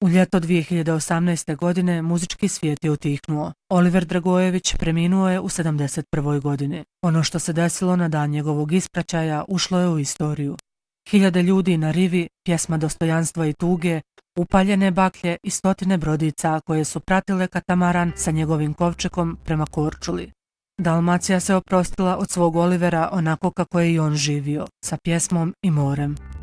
U ljeto 2018. godine muzički svijet je utihnuo. Oliver Dragojević preminuo je u 71. godini. Ono što se desilo na dan njegovog ispraćaja ušlo je u istoriju. Hiljade ljudi na rivi, pjesma dostojanstva i tuge, upaljene baklje i stotine brodica koje su pratile katamaran sa njegovim kovčekom prema Korčuli. Dalmacija se oprostila od svog Olivera onako kako je i on živio, sa pjesmom i morem.